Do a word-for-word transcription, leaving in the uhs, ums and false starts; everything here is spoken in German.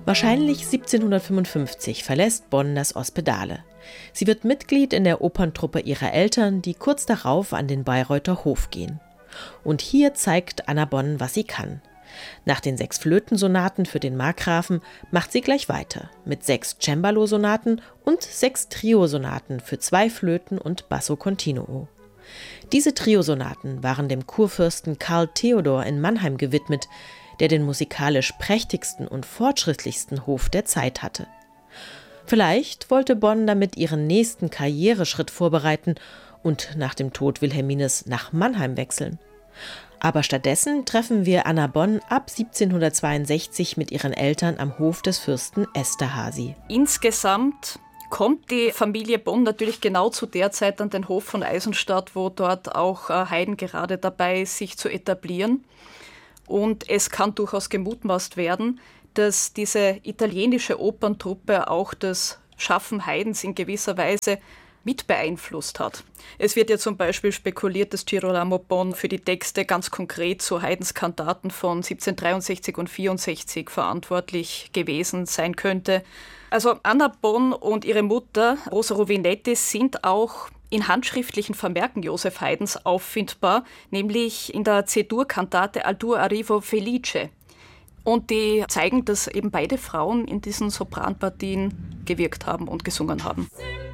Wahrscheinlich siebzehnhundertfünfundfünfzig verlässt Bonn das Ospedale. Sie wird Mitglied in der Operntruppe ihrer Eltern, die kurz darauf an den Bayreuther Hof gehen. Und hier zeigt Anna Bonn, was sie kann. Nach den sechs Flötensonaten für den Markgrafen macht sie gleich weiter, mit sechs Cembalo-Sonaten und sechs Triosonaten für zwei Flöten und Basso Continuo. Diese Triosonaten waren dem Kurfürsten Karl Theodor in Mannheim gewidmet, der den musikalisch prächtigsten und fortschrittlichsten Hof der Zeit hatte. Vielleicht wollte Bonn damit ihren nächsten Karriereschritt vorbereiten und nach dem Tod Wilhelmines nach Mannheim wechseln. Aber stattdessen treffen wir Anna Bonn ab siebzehnhundertzweiundsechzig mit ihren Eltern am Hof des Fürsten Esterházy. Insgesamt kommt die Familie Bonn natürlich genau zu der Zeit an den Hof von Eisenstadt, wo dort auch Haydn gerade dabei ist, sich zu etablieren. Und es kann durchaus gemutmaßt werden, dass diese italienische Operntruppe auch das Schaffen Haydns in gewisser Weise mit beeinflusst hat. Es wird ja zum Beispiel spekuliert, dass Girolamo Bonn für die Texte ganz konkret zu Haydns Kantaten von siebzehnhundertdreiundsechzig und vierundsechzig verantwortlich gewesen sein könnte. Also Anna Bonn und ihre Mutter Rosa Ruvinetti sind auch in handschriftlichen Vermerken Joseph Haydns auffindbar, nämlich in der C-Dur-Kantate Al tuo arrivo felice. Und die zeigen, dass eben beide Frauen in diesen Sopranpartien gewirkt haben und gesungen haben.